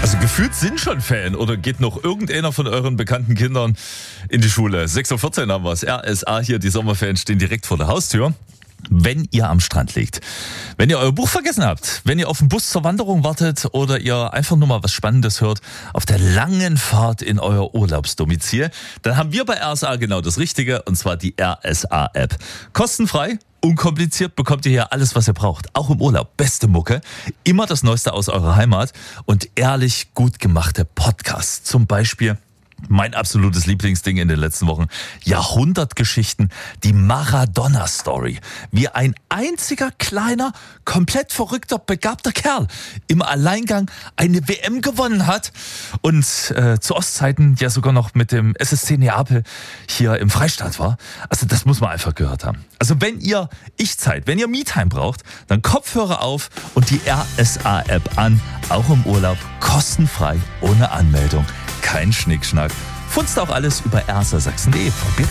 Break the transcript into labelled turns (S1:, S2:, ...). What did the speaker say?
S1: Also gefühlt sind schon Fan oder geht noch irgendeiner von euren bekannten Kindern in die Schule? 6.14 Uhr haben wir es. RSA hier, die Sommerfans stehen direkt vor der Haustür. Wenn ihr am Strand liegt, wenn ihr euer Buch vergessen habt, wenn ihr auf den Bus zur Wanderung wartet oder ihr einfach nur mal was Spannendes hört auf der langen Fahrt in euer Urlaubsdomizil, dann haben wir bei RSA genau das Richtige, und zwar die RSA-App. Kostenfrei, unkompliziert bekommt ihr hier alles, was ihr braucht. Auch im Urlaub. Beste Mucke, immer das Neueste aus eurer Heimat und ehrlich gut gemachte Podcasts. Zum Beispiel mein absolutes Lieblingsding in den letzten Wochen. Jahrhundertgeschichten, die Maradona-Story. Wie ein einziger kleiner, komplett verrückter, begabter Kerl im Alleingang eine WM gewonnen hat und zu Ostzeiten ja sogar noch mit dem SSC Neapel hier im Freistaat war. Also das muss man einfach gehört haben. Also wenn ihr Ich-Zeit, wenn ihr Me-Time braucht, dann Kopfhörer auf und die RSA-App an. Auch im Urlaub, kostenfrei, ohne Anmeldung. Kein Schnickschnack. Funzt auch alles über rsasachsen.de. Probiert's